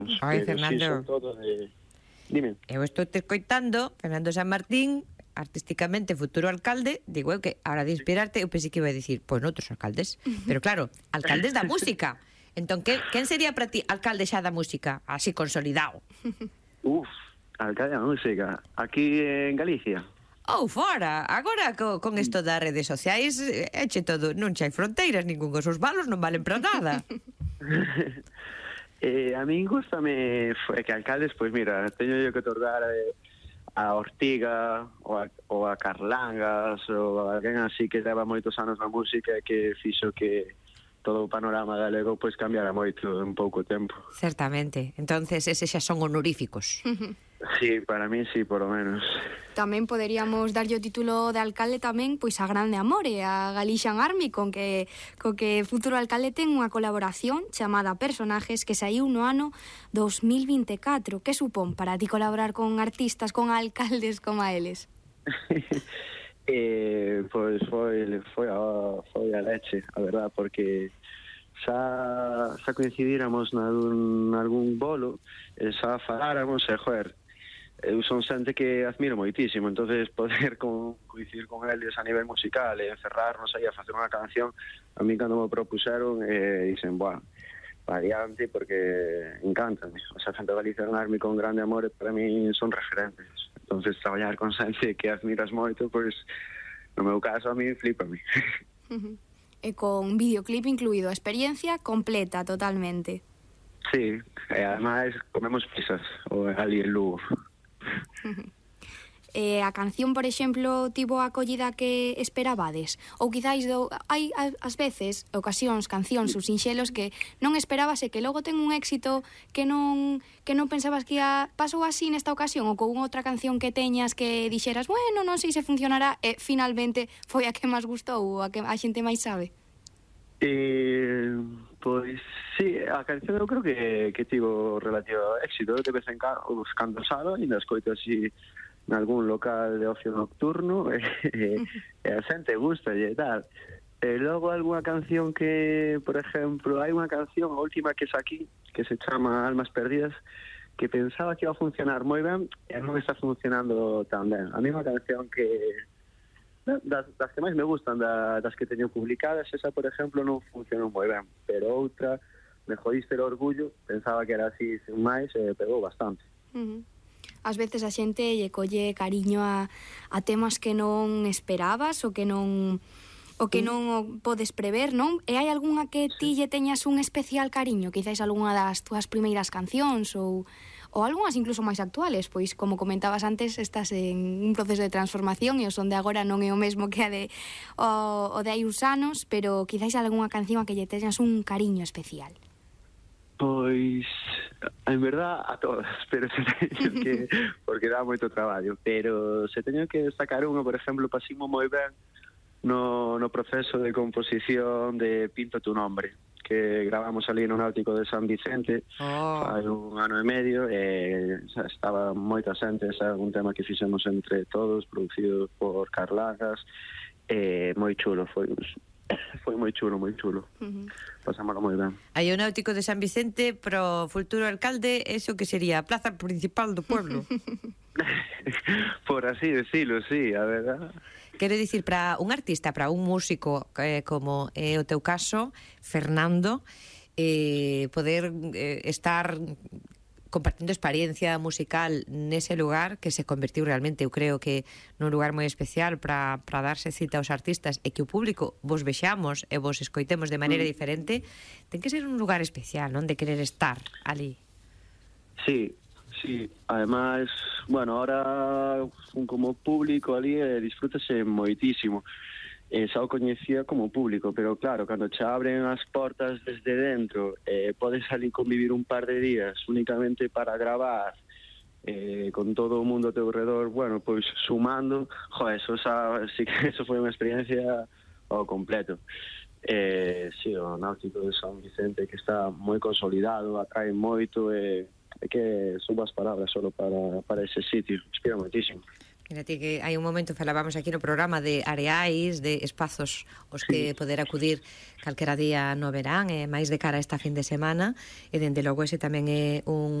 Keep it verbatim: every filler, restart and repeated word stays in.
Ai, pero Fernando, sí, son todo de... Dime. eu estou te escoitando, Fernando San Martín, artísticamente futuro alcalde, digo eu que ahora de inspirarte, eu pensei que iba a dicir, pois noutros alcaldes, pero claro, alcaldes da música. Entón, que, quen sería para ti alcalde xa da música, así consolidado? Uf, alcalde da música. Aquí en Galicia. Ou fora, agora co, con isto das redes sociais, eche todo, non xa hai fronteiras, ningún os seus balos non valen para nada. eh, a min gustame é que alcaldes, pois mira, teño yo que otorgar eh, a Ortiga ou a, ou a Carlangas ou a alguén así que leva moitos anos na música e que fixo que todo o panorama galego pois cambiara moito en pouco tempo. Certamente, entonces eses xa son honoríficos. Sí, para mí sí, por lo menos. Tamén poderíamos darlle o título de alcalde tamén pois a Grande Amore, a Galician Army, con que co que futuro alcalde ten unha colaboración chamada Personajes que saiu no ano dos mil vinte e catro. Que supón para ti colaborar con artistas, con alcaldes como a eles? eh, pois foi foi a, foi a leche, a verdad, porque xa, xa coincidíramos nalgún, nalgún bolo e xa faláramos e, joder, eu son xente que admiro moitísimo, entonces poder con, coincidir con eles a nivel musical e encerrarnos aí a facer unha canción, a mí cando me propuseron eh, dicen, buah, variante, porque encantan. O sea, xente Galicia en Army con Grande Amore para mí son referentes, entonces traballar con xente que admiras moito, pois no meu caso a mí flipame. E con videoclip incluído, a experiencia completa totalmente. Sí, e ademais comemos pizzas o ali en Lugo. Eh, a canción, por exemplo, tivo a acollida que esperabades? Ou quizáis do, hai ás veces ocasións, cancións ou sinxelos que non esperabas e que logo ten un éxito que non que non pensabas que ia, pasou así nesta ocasión, ou con outra canción que teñas que dixeras, bueno, non sei se funcionará e finalmente foi a que máis gustou ou a que a xente máis sabe? Eh, pois sí, a canción eu creo que, que tivo relativo éxito. De vez en cando, cando salo, ainda escoito así en algún local de ocio nocturno e, e a xente gusta e tal. E logo algunha canción que, por exemplo, hai unha canción, a última que saquí, que se chama Almas Perdidas, que pensaba que iba a funcionar moi ben e non está funcionando tan ben. A mí unha canción que Das, das que máis me gustan, da, das que teño publicadas, esa, por exemplo, non funcionou moi ben, pero outra, Me Jodiste el Orgullo, pensaba que era así, sin máis, e pegou bastante. Uh-huh. Ás veces a xente lle colle cariño a, a temas que non esperabas ou que non o que non o podes prever, non? E hai algunha que ti lle teñas un especial cariño? Quizáis algunha das túas primeiras cancións ou, ou algunhas incluso máis actuales, pois como comentabas antes, estás en un proceso de transformación e o son de agora non é o mesmo que a de o, o de hai uns anos, pero quizáis algunha canción a que lle teñas un cariño especial. Pois, en verdad, a todas, pero se teño que, porque dá moito traballo, pero se teño que destacar unha, por exemplo, pasimo moi ben no, no proceso de composición de Pinto tu nombre, que gravamos ali no Náutico de San Vicente, oh. Fai un ano e medio, e xa, estaba moita xente, xa, un tema que fixemos entre todos, producido por Carlangas, e moi chulo, foi foi moi chulo, moi chulo. Uh-huh. Pasámoslo moi ben. Hai o Náutico de San Vicente pro futuro alcalde, eso que sería a plaza principal do pueblo. Por así decirlo, sí, a verdad. Quero dicir, para un artista, para un músico eh, como é o teu caso, Fernando, eh, poder eh, estar compartindo experiencia musical nese lugar que se convertiu realmente, eu creo que nun lugar moi especial para para darse cita aos artistas e que o público vos vexamos e vos escoitemos de maneira diferente, ten que ser un lugar especial, non? De querer estar ali. Sí, sí, además, bueno, ahora como público ali eh, disfrútase moitísimo. Eh, xa o coñecía como público, pero claro, cando che abren as portas desde dentro, eh, podes ali convivir un par de días únicamente para gravar, eh, con todo o mundo ao teu redor, bueno, pois sumando, jo, eso xa, sí que eso foi unha experiencia ao completo. Eh, sí, o Náutico de San Vicente, que está moi consolidado, atrae moito, e eh, é que son as palabras solo para, para ese sitio, inspira moitísimo. Mira ti que hai un momento falábamos aquí no programa de areais, de espazos os que Sí. poder acudir calquera día no verán, e máis de cara a esta fin de semana, e dende logo ese tamén é un